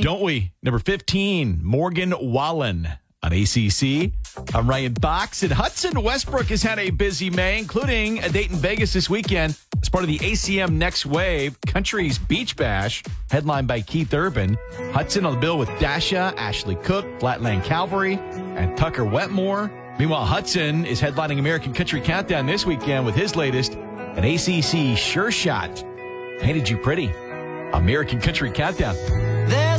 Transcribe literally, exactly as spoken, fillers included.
don't we? Number fifteen, Morgan Wallen on A C C. I'm Ryan Box, and Hudson Westbrook has had a busy May, including a date in Vegas this weekend as part of the A C M Next Wave Country's Beach Bash, headlined by Keith Urban. Hudson on the bill with Dasha, Ashley Cook, Flatland Calvary, and Tucker Wetmore. Meanwhile, Hudson is headlining American Country Countdown this weekend with his latest, an A C C Sure Shot. Painted You Pretty. American Country Countdown. There's